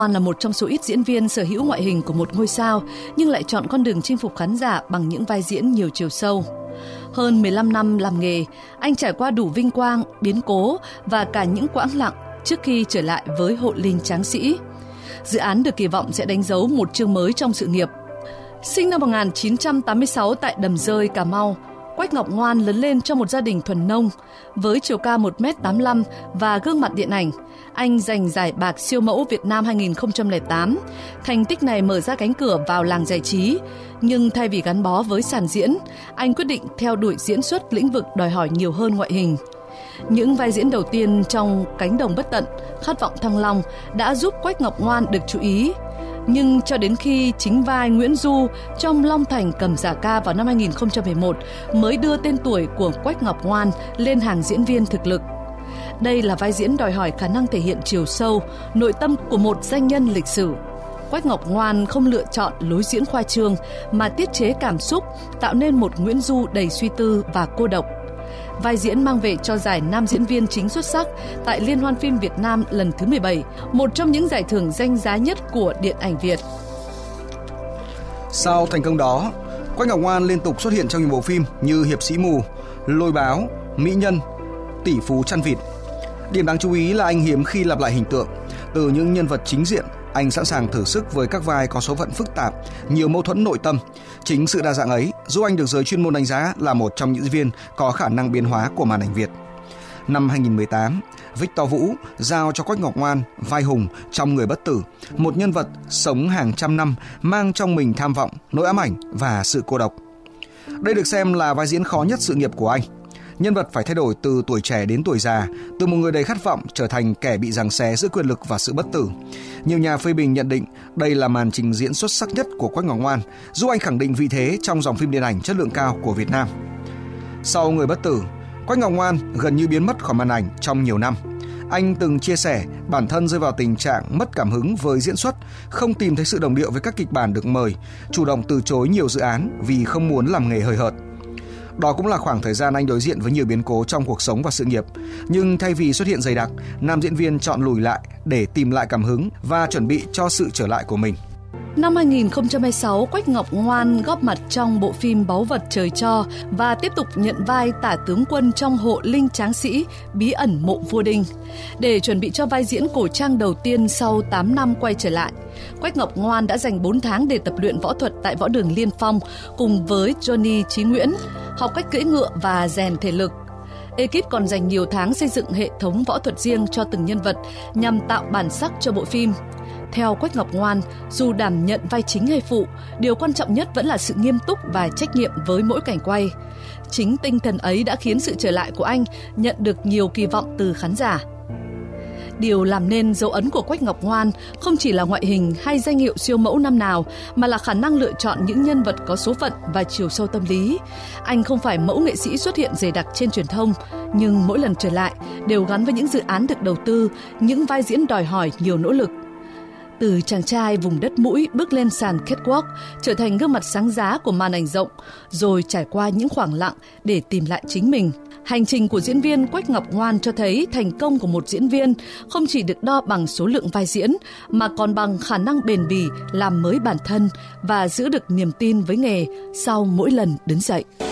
Ngoan là một trong số ít diễn viên sở hữu ngoại hình của một ngôi sao, nhưng lại chọn con đường chinh phục khán giả bằng những vai diễn nhiều chiều sâu. Hơn 15 năm làm nghề, anh trải qua đủ vinh quang, biến cố và cả những quãng lặng trước khi trở lại với Hộ Linh Tráng Sĩ. Dự án được kỳ vọng sẽ đánh dấu một chương mới trong sự nghiệp. Sinh năm 1986 tại Đầm Rơi, Cà Mau, Quách Ngọc Ngoan lớn lên trong một gia đình thuần nông. Với chiều cao 1m85 và gương mặt điện ảnh, anh giành giải bạc siêu mẫu Việt Nam 2008. Thành tích này mở ra cánh cửa vào làng giải trí. Nhưng thay vì gắn bó với sàn diễn, anh quyết định theo đuổi diễn xuất lĩnh vực đòi hỏi nhiều hơn ngoại hình. Những vai diễn đầu tiên trong Cánh đồng bất tận, Khát vọng Thăng Long đã giúp Quách Ngọc Ngoan được chú ý. Nhưng cho đến khi chính vai Nguyễn Du trong Long Thành Cầm Giả Ca vào năm 2011 mới đưa tên tuổi của Quách Ngọc Ngoan lên hàng diễn viên thực lực. Đây là vai diễn đòi hỏi khả năng thể hiện chiều sâu, nội tâm của một danh nhân lịch sử. Quách Ngọc Ngoan không lựa chọn lối diễn khoa trương mà tiết chế cảm xúc, tạo nên một Nguyễn Du đầy suy tư và cô độc. Vai diễn mang về cho giải nam diễn viên chính xuất sắc tại Liên hoan phim Việt Nam lần thứ 17, một trong những giải thưởng danh giá nhất của điện ảnh Việt. Sau thành công đó, Quách Ngọc Ngoan liên tục xuất hiện trong nhiều bộ phim như Hiệp sĩ mù, Lôi báo, Mỹ nhân, Tỷ phú chăn vịt. Điểm đáng chú ý là anh hiếm khi lặp lại hình tượng. Từ những nhân vật chính diện, anh sẵn sàng thử sức với các vai có số phận phức tạp, nhiều mâu thuẫn nội tâm. Chính sự đa dạng ấy giúp anh được giới chuyên môn đánh giá là một trong những diễn viên có khả năng biến hóa của màn ảnh Việt. Năm 2018, Victor Vũ giao cho Quách Ngọc Ngoan vai Hùng trong Người Bất Tử, một nhân vật sống hàng trăm năm mang trong mình tham vọng, nỗi ám ảnh và sự cô độc. Đây được xem là vai diễn khó nhất sự nghiệp của anh. Nhân vật phải thay đổi từ tuổi trẻ đến tuổi già, từ một người đầy khát vọng trở thành kẻ bị giằng xé giữa quyền lực và sự bất tử. Nhiều nhà phê bình nhận định đây là màn trình diễn xuất sắc nhất của Quách Ngọc Ngoan, giúp anh khẳng định vị thế trong dòng phim điện ảnh chất lượng cao của Việt Nam. Sau Người Bất Tử, Quách Ngọc Ngoan gần như biến mất khỏi màn ảnh trong nhiều năm. Anh từng chia sẻ bản thân rơi vào tình trạng mất cảm hứng với diễn xuất, không tìm thấy sự đồng điệu với các kịch bản được mời, chủ động từ chối nhiều dự án vì không muốn làm nghề hời hợt. Đó cũng là khoảng thời gian anh đối diện với nhiều biến cố trong cuộc sống và sự nghiệp. Nhưng thay vì xuất hiện dày đặc, nam diễn viên chọn lùi lại để tìm lại cảm hứng và chuẩn bị cho sự trở lại của mình. Năm 2026, Quách Ngọc Ngoan góp mặt trong bộ phim Báu vật trời cho và tiếp tục nhận vai tả tướng quân trong Hộ Linh Tráng Sĩ, Bí ẩn mộ vua Đinh. Để chuẩn bị cho vai diễn cổ trang đầu tiên sau 8 năm quay trở lại, Quách Ngọc Ngoan đã dành 4 tháng để tập luyện võ thuật tại Võ Đường Liên Phong cùng với Johnny Chí Nguyễn, học cách cưỡi ngựa và rèn thể lực. Ekip còn dành nhiều tháng xây dựng hệ thống võ thuật riêng cho từng nhân vật nhằm tạo bản sắc cho bộ phim. Theo Quách Ngọc Ngoan, dù đảm nhận vai chính hay phụ, điều quan trọng nhất vẫn là sự nghiêm túc và trách nhiệm với mỗi cảnh quay. Chính tinh thần ấy đã khiến sự trở lại của anh nhận được nhiều kỳ vọng từ khán giả. Điều làm nên dấu ấn của Quách Ngọc Ngoan không chỉ là ngoại hình hay danh hiệu siêu mẫu năm nào, mà là khả năng lựa chọn những nhân vật có số phận và chiều sâu tâm lý. Anh không phải mẫu nghệ sĩ xuất hiện dày đặc trên truyền thông, nhưng mỗi lần trở lại đều gắn với những dự án được đầu tư, những vai diễn đòi hỏi nhiều nỗ lực. Từ chàng trai vùng đất mũi bước lên sàn catwalk, trở thành gương mặt sáng giá của màn ảnh rộng, rồi trải qua những khoảng lặng để tìm lại chính mình. Hành trình của diễn viên Quách Ngọc Ngoan cho thấy thành công của một diễn viên không chỉ được đo bằng số lượng vai diễn, mà còn bằng khả năng bền bỉ làm mới bản thân và giữ được niềm tin với nghề sau mỗi lần đứng dậy.